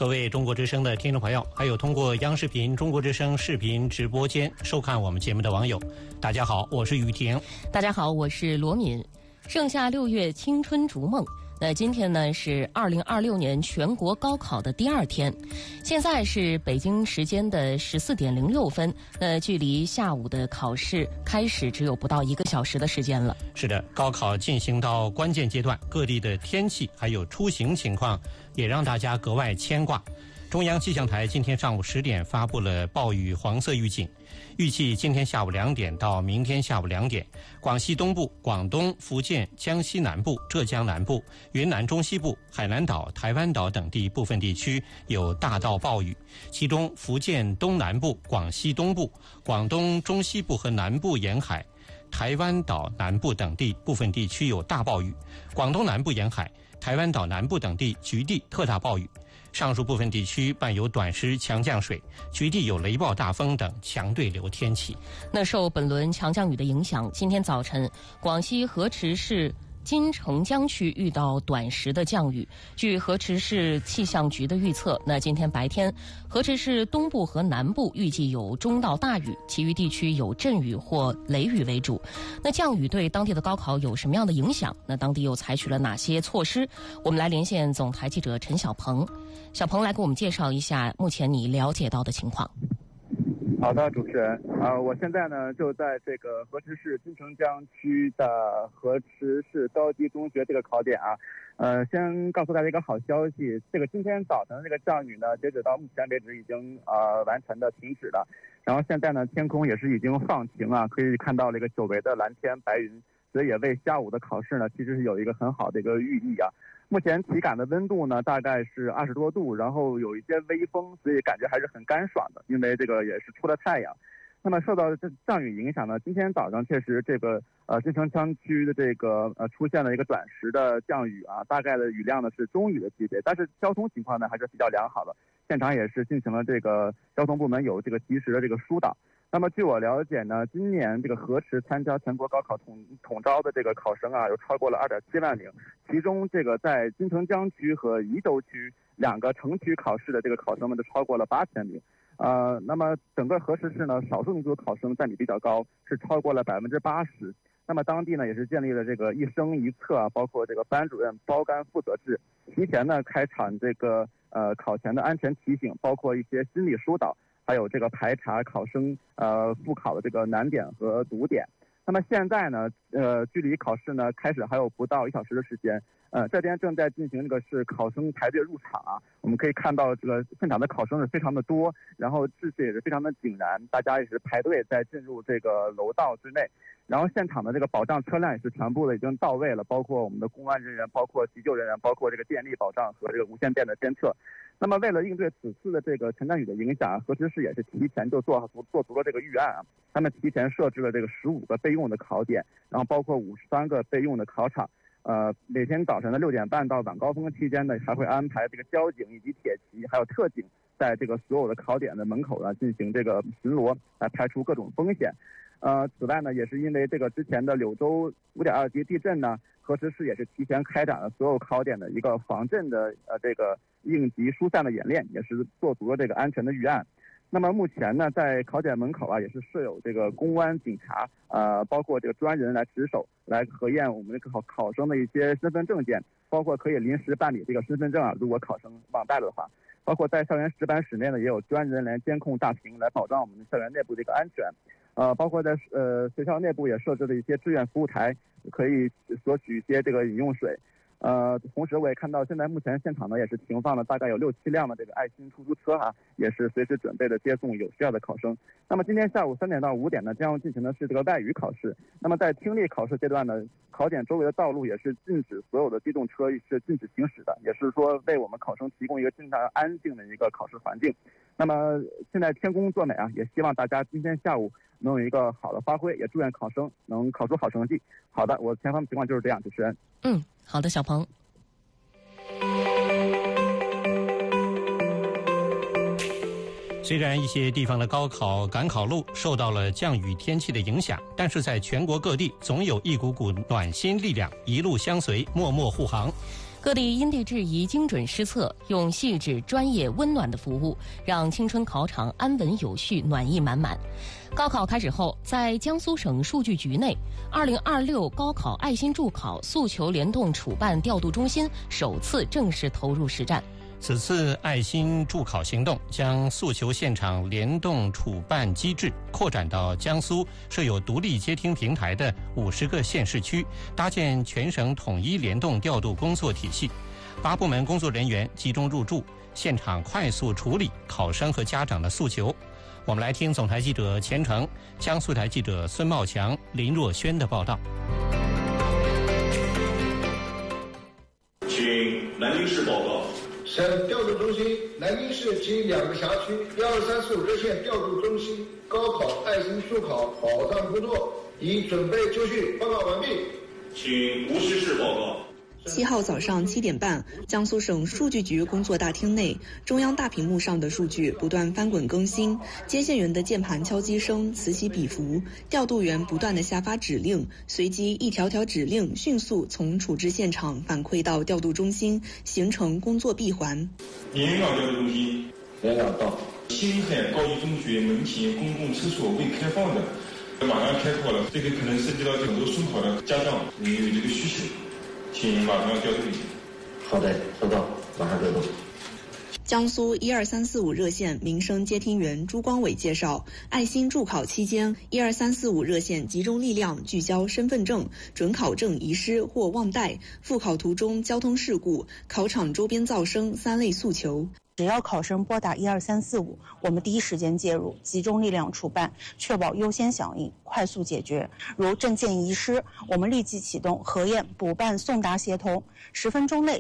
各位中国之声的听众朋友，还有通过央视频中国之声视频直播间收看我们节目的网友，大家好，我是雨婷。 大家好，我是罗敏。盛夏6月，青春逐梦。那今天呢是2026年全国高考的第2天，现在是北京时间的14点06分，距离下午的考试开始只有不到1个小时的时间了。 是的，高考进行到关键阶段，各地的天气还有出行情况也让大家格外牵挂。中央气象台今天上午10点发布了暴雨黄色预警，预计今天下午2点到明天下午2点，广西东部、广东、福建、江西南部、浙江南部、云南中西部、海南岛、台湾岛等地部分地区有大到暴雨，其中福建东南部、广西东部、广东中西部和南部沿海、台湾岛南部等地部分地区有大暴雨，广东南部沿海、台湾岛南部等地局地特大暴雨。上述部分地区伴有短时强降水，局地有雷暴大风等强对流天气。 那受本轮强降雨的影响，今天早晨广西河池市金城江区遇到短时的降雨。据河池市气象局的预测，那今天白天河池市东部和南部预计有中到大雨，其余地区有阵雨或雷雨为主。那降雨对当地的高考有什么样的影响？那当地又采取了哪些措施？我们来连线总台记者陈小鹏。小鹏来给我们介绍一下目前你了解到的情况。 好的，主持人，我现在呢就在这个河池市金城江区的河池市高级中学这个考点啊。先告诉大家一个好消息，这个今天早晨的这个降雨呢，截止到目前为止已经完全的停止了。然后现在呢，天空也是已经放晴啊，可以看到这个久违的蓝天白云，所以也为下午的考试呢，其实是有一个很好的一个寓意啊。目前体感的温度呢，大概是20多度，然后有一些微风，所以感觉还是很干爽的，因为这个也是出了太阳。那么受到这降雨影响呢，今天早上确实这个金城江区的这个出现了一个短时的降雨啊，大概的雨量呢是中雨的级别，但是交通情况呢还是比较良好的，现场也是进行了这个交通部门有这个及时的这个疏导。那么据我了解呢，今年这个河池参加全国高考统招的这个考生啊，有超过了2.7万名，其中这个在金城江区和宜州区2个城区考试的这个考生们都超过了8000名。那么整个河池市呢，少数民族考生占比比较高，是超过了80%。那么当地呢也是建立了这个一生一测啊，包括这个班主任包干负责制，提前呢开展这个考前的安全提醒，包括一些心理疏导，还有这个排查考生复考的这个难点和堵点。那么现在呢，距离考试呢开始还有不到1小时的时间，这边正在进行这个是考生排队入场啊。我们可以看到这个现场的考生是非常的多，然后秩序也是非常的井然，大家也是排队在进入这个楼道之内。然后现场的这个保障车辆也是全部的已经到位了，包括我们的公安人员，包括急救人员，包括这个电力保障和这个无线电的监测。那么为了应对此次的这个强降雨的影响，河池市也是提前就做足了这个预案啊。他们提前设置了这个15个备用的考点，然后包括53个备用的考场。每天早晨的6点半到晚高峰期间呢，还会安排这个交警以及铁骑还有特警在这个所有的考点的门口呢进行这个巡逻，来排除各种风险。此外呢，也是因为这个之前的柳州5.2级地震呢，河池市也是提前开展了所有考点的一个防震的这个应急疏散的演练，也是做足了这个安全的预案。那么目前呢，在考点门口啊，也是设有这个公安、警察，包括这个专人来值守，来核验我们考生的一些身份证件，包括可以临时办理这个身份证啊，如果考生忘带了的话。包括在校园值班室内呢，也有专人来监控大屏，来保障我们校园内部的一个安全。包括在学校内部也设置了一些志愿服务台，可以索取一些这个饮用水。同时我也看到现在目前现场呢也是停放了大概有6-7辆的这个爱心出租车啊，也是随时准备的接送有需要的考生。那么今天下午3点到5点呢，将要进行的是这个外语考试。那么在听力考试阶段呢，考点周围的道路也是禁止所有的机动车是禁止行驶的，也是说为我们考生提供一个尽量安静的一个考试环境。那么现在天公作美啊，也希望大家今天下午能有一个好的发挥，也祝愿考生能考出好成绩。好的，我前方情况就是这样，主持人。 好的，小鹏。 虽然一些地方的高考赶考路受到了降雨天气的影响，但是在全国各地总有一股股暖心力量一路相随，默默护航。 各地因地制宜、精准施策，用细致、专业、温暖的服务，让青春考场安稳有序、暖意满满。高考开始后，在江苏省数据局内，2026高考爱心助考诉求联动处办调度中心首次正式投入实战。 此次爱心助考行动将诉求现场联动处办机制扩展到江苏设有独立接听平台的50个县市区，搭建全省统一联动调度工作体系，8部门工作人员集中入驻，现场快速处理考生和家长的诉求。我们来听总台记者钱成、江苏台记者孙茂强、林若轩的报道。 请南京市报告。 省调度中心南京市及2个辖区12345热线调度中心高考爱心助考保障工作已准备就绪，报告完毕。 请无锡市报告。 7号早上7点半，江苏省数据局工作大厅内，中央大屏幕上的数据不断翻滚更新，接线员的键盘敲击声此起彼伏，调度员不断地下发指令，随即一条条指令迅速从处置现场反馈到调度中心，形成工作闭环。 连云港调度中心， 连长到。 星海高级中学门前公共厕所未开放的，马上开考了，这个可能涉及到很多送考的家长有这个需求。请马上调度一下。 好的，收到，马上调度。 江苏12345热线民生接听员朱光伟介绍，爱心助考期间，12345热线集中力量聚焦身份证、准考证遗失或忘带、复考途中交通事故、考场周边噪声3类诉求。 只要考生拨打12345，我们第一时间介入，集中力量处办，确保优先响应，快速解决。如证件遗失，我们立即启动核验、补办、送达协同，10分钟内